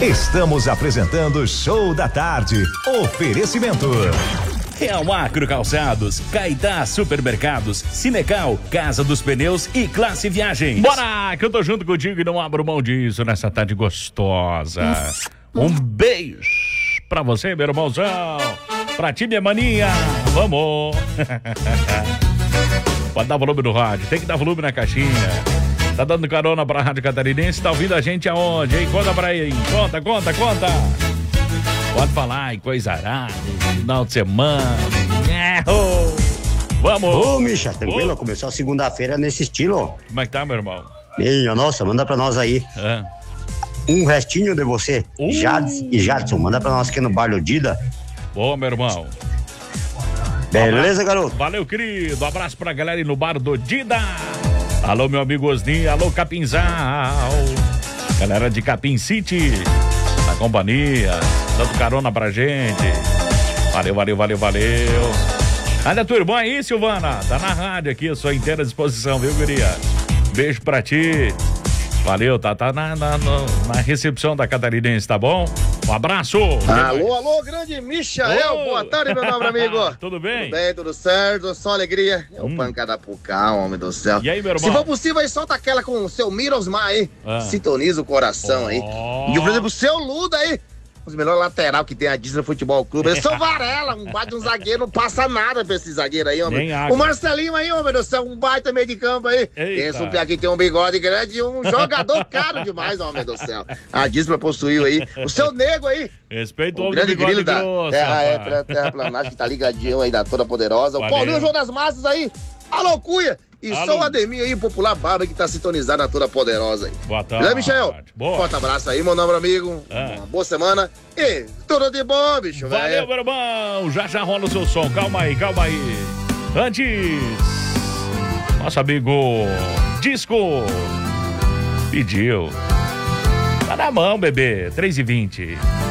Estamos apresentando Show da Tarde. Oferecimento. Real Agro Calçados, Caetá Supermercados, Cinecal, Casa dos Pneus e Classe Viagens. Bora, que eu tô junto contigo e não abro mão disso nessa tarde gostosa. Um beijo pra você, meu irmãozão. Pra ti, minha maninha. Vamos. Pode dar volume no rádio, tem que dar volume na caixinha. Tá dando carona pra Rádio Catarinense, tá ouvindo a gente aonde, hein? Conta pra aí, conta. Pode falar em coisa arada, final de semana. Vamos! Ô, Misha, tranquilo? Começou a segunda-feira nesse estilo. Como é que tá, meu irmão? Minha nossa, manda pra nós aí. Um restinho de você, Jades e Jadson. Manda pra nós aqui no Bar Ludida. Boa, meu irmão. Beleza, garoto? Valeu, querido. Abraço pra galera aí no Bar do Dida. Alô, meu amigo Osni. Alô, Capinzal. Galera de Capim City. Na companhia. Dando carona pra gente. Valeu. Olha a tua irmã aí, Silvana. Tá na rádio aqui, eu sou à inteira disposição, viu, guria? Beijo pra ti. Valeu, tá na recepção da Catarinense, tá bom? Um abraço. Alô, grande Michael. Boa tarde, meu nobre amigo. Tudo bem? Tudo bem, tudo certo, só alegria. É o pancada pro cá, homem do céu. E aí, meu irmão? Se for possível, aí solta aquela com o seu Mirosmar aí. Sintoniza o coração aí. E, por exemplo, o seu Luda aí. Os melhores lateral que tem a Disney Futebol Clube. Eu sou Varela, um baita de um zagueiro, não passa nada pra esse zagueiro aí, homem. O Marcelinho aí, homem do céu, um baita meio de campo aí. Esse um aqui tem um bigode grande e um jogador caro demais, homem do céu. A Disney possuiu aí. O seu nego aí. Respeito o grande grilo da grosso, Terraplanagem que tá ligadinho aí da Toda Poderosa. O Paulinho João das Massas aí. Alô, Cuia. E só o Ademir aí, popular barba que tá sintonizado na Toda Poderosa aí. Boa tarde. Beleza, Michel? Boa. Forte abraço aí, meu nobre amigo. Uma boa semana. E tudo de bom, bicho, velho. Valeu, meu irmão. Já rola o seu som. Calma aí. Antes, nosso amigo Disco pediu. Tá na mão, bebê. 3h20.